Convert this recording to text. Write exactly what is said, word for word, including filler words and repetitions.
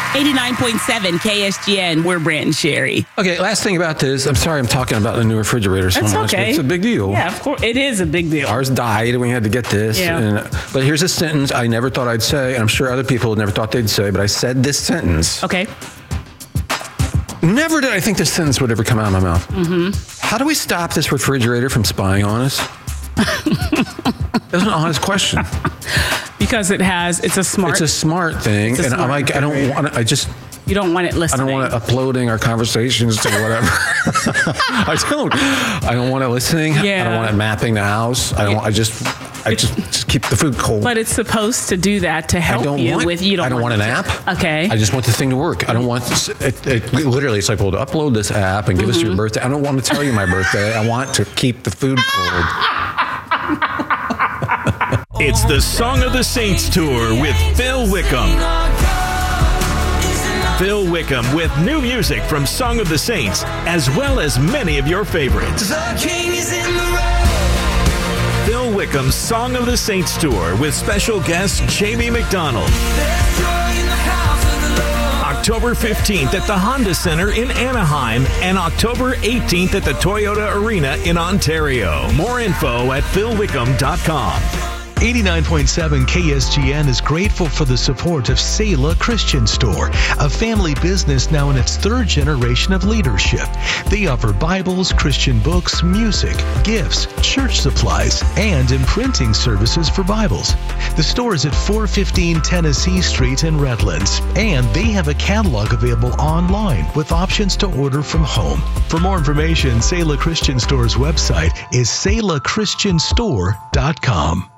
eighty-nine point seven K S G N, we're Brant and Sherry. Okay, last thing about this. I'm sorry I'm talking about the new refrigerator so That's much. okay. But it's a big deal. Yeah, of course. It is a big deal. Ours died and we had to get this. Yeah. And, but here's a sentence I never thought I'd say, and I'm sure other people never thought they'd say, but I said this sentence. Okay. Never did I think this sentence would ever come out of my mouth. Mm-hmm. How do we stop this refrigerator from spying on us? That's an honest question. Because it has, it's a smart. It's a smart thing. It's a and smart I'm like, I don't want to, I just, You don't want it I listening. don't want it uploading our conversations to whatever. I don't. I don't want it listening. Yeah. I don't want it mapping the house. I don't. I just. I just, just keep the food cold. But it's supposed to do that to help I don't you want, with you don't I don't want, want an it app. to- Okay. I just want the thing to work. I don't want this, it, it, literally. It's like, well, to upload this app and give Mm-hmm. us your birthday. I don't want to tell you my birthday. I want to keep the food cold. It's the Song of the Saints Tour with Phil Wickham. Phil Wickham with new music from Song of the Saints, as well as many of your favorites. Phil Wickham's Song of the Saints Tour with special guest Jamie McDonald. October fifteenth at the Honda Center in Anaheim and October eighteenth at the Toyota Arena in Ontario. More info at phil wickham dot com. eighty-nine point seven K S G N is grateful for the support of Selah Christian Store, a family business now in its third generation of leadership. They offer Bibles, Christian books, music, gifts, church supplies, and imprinting services for Bibles. The store is at four fifteen Tennessee Street in Redlands, and they have a catalog available online with options to order from home. For more information, Selah Christian Store's website is selah christian store dot com.